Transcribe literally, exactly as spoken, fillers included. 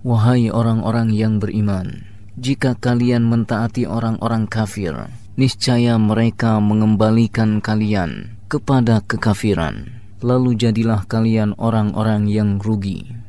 Wahai orang-orang yang beriman, jika kalian mentaati orang-orang kafir, niscaya mereka mengembalikan kalian kepada kekafiran, lalu jadilah kalian orang-orang yang rugi.